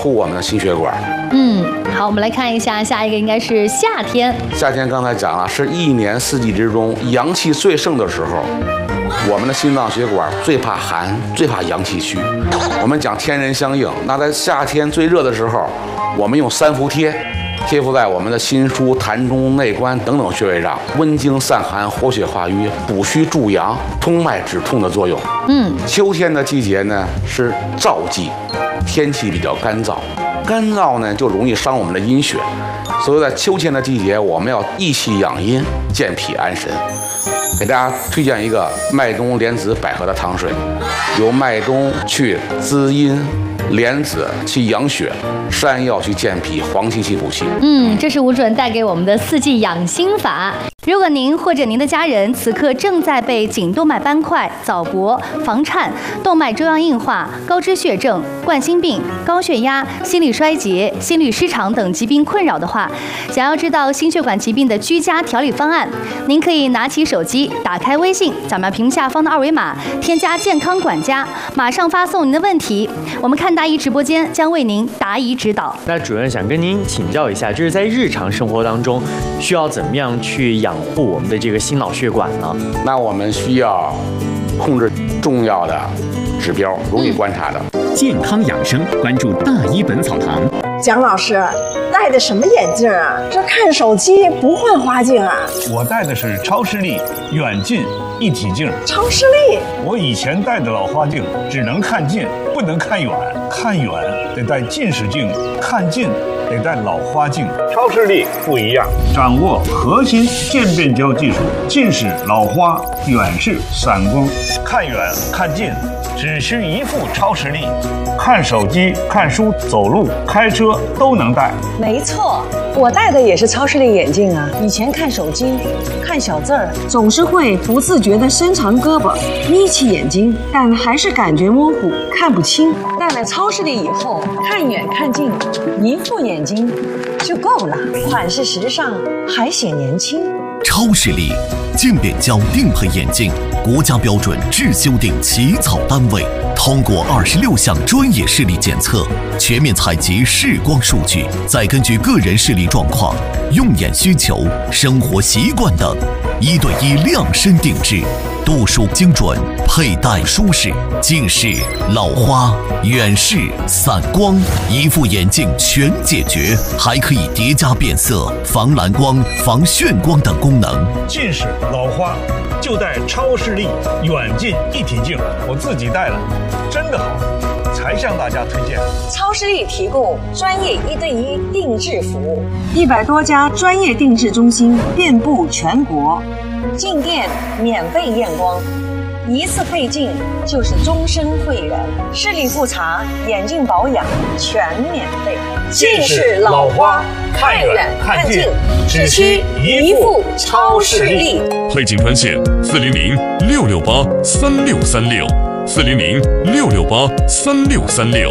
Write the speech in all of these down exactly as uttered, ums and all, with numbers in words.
护我们的心血管。 嗯，好，我们来看一下下一个，应该是夏天。 夏天刚才讲了，是一年四季之中阳气最盛的时候。我们的心脏血管最怕寒，最怕阳气虚。我们讲天人相应，那在夏天最热的时候，我们用三伏贴，贴敷在我们的心腧、膻中、内关等等穴位上，温经散寒、活血化瘀、补虚助阳、通脉止痛的作用。 嗯， 秋天的季节呢是燥季，天气比较干燥，干燥呢就容易伤我们的阴血，所以在秋天的季节，我们要益气养阴、健脾安神。给大家推荐一个麦冬莲子百合的汤水，由麦冬去滋阴，莲子去养血，山药去健脾，黄芪去补气。 嗯，这是吴主任带给我们的四季养心法。如果您或者您的家人此刻正在被颈动脉斑块、早搏、房颤、动脉粥样硬化、高脂血症、冠心病、高血压、心力衰竭、心律失常等疾病困扰的话，想要知道心血管疾病的居家调理方案，您可以拿起手机，打开微信，扫描屏幕下方的二维码，添加健康管家，马上发送您的问题，我们看答疑直播间将为您答疑指导。 那主任想跟您请教一下，就是在日常生活当中，需要怎么样去养护我们的这个心脑血管呢？ 那我们需要控制重要的指标，容易观察的。 健康养生，关注大医本草堂。 蒋老师戴的什么眼镜啊？这看手机不换花镜啊？ 我戴的是超视力远近一体镜。 超视力？ 我以前戴的老花镜只能看近，不能看远。看远得戴近视镜，看近得戴老花镜。超视力不一样，掌握核心渐变焦技术，近视、老花、远视、散光，看远看近只需一副超视力，看手机、看书、走路、开车都能戴。 没错，我戴的也是超视力眼镜啊。以前看手机、看小字儿，总是会不自觉地伸长胳膊，眯起眼睛，但还是感觉模糊，看不清。戴了超视力以后，看远看近，一副眼睛就够了，款式时尚，还显年轻。 超视力渐变焦定配眼镜，国家标准制修订起草单位，通过二十六项专业视力检测，全面采集视光数据，再根据个人视力状况、用眼需求、生活习惯等，一对一量身定制，度数精准，佩戴舒适，近视、老花、远视、散光，一副眼镜全解决，还可以叠加变色、防蓝光、防眩光等功能。 近视、老花就戴超视力远近一体镜，我自己戴了，真的好，才向大家推荐。 超视力提供专业一对一定制服务，一百多家专业定制中心遍布全国，进店免费验光，一次配镜就是终身会员，视力复查、眼镜保养全免费。近视、老花看远看近，只需一副超视力。 配镜专线：四零零六六八三六三六，四零零六六八三六三六。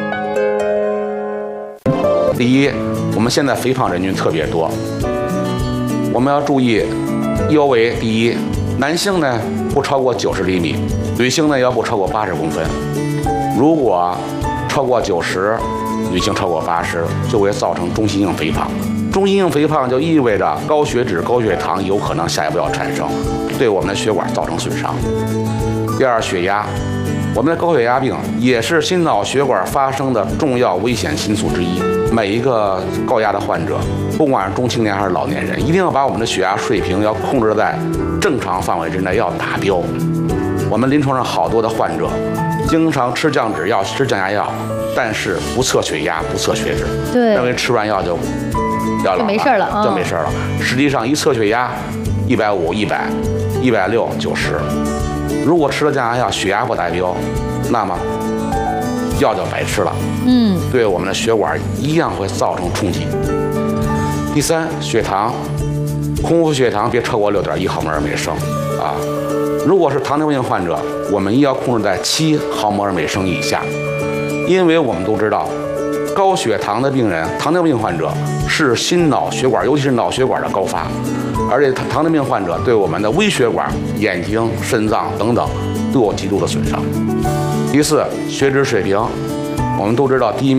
第一，我们现在肥胖人群特别多，我们要注意腰围。第一，男性呢不超过九十厘米，女性呢要不超过八十公分。如果超过九十，女性超过八十，就会造成中心性肥胖。中心性肥胖就意味着高血脂、高血糖有可能下一步要产生，对我们的血管造成损伤。第二，血压，我们的高血压病也是心脑血管发生的重要危险因素之一。每一个高压的患者，不管是中青年还是老年人，一定要把我们的血压水平要控制在正常范围之内，要达标。我们临床上好多的患者经常吃降脂药、吃降压药，但是不测血压、不测血脂， 对， 认为吃完药就要就没事了， 就没事了。实际上一测血压，一百五、一百、一百六、九十，如果吃了降压药，血压不达标，那么药就白吃了。 嗯， 对我们的血管一样会造成冲击。第三，血糖，空腹血糖别超过六点一毫摩尔每升啊。如果是糖尿病患者，我们要控制在七毫摩尔每升以下，因为我们都知道，高血糖的病人，糖尿病患者是心脑血管，尤其是脑血管的高发，而且糖尿病患者对我们的微血管、眼睛、肾脏等等都有极度的损伤。第四，血脂水平，我们都知道低